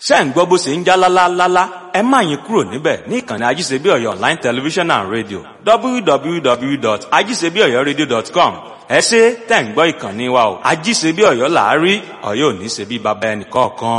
ṣé ń gbọ́ bó ṣe ń já lálálálá ẹ má yín kúrò níbẹ̀ ní ìkànnì ajíṣebíọ̀yọ̀ online television and radio www.ajíṣebíọ̀yọ̀radio.com ẹ ṣé tẹ̀ ń gbọ́ ìkànnì wa o ajíṣebíọ̀yọ̀ làárí Ọ̀yọ́ ò ní ṣe bí baba ẹnì kọ̀ọ̀kan.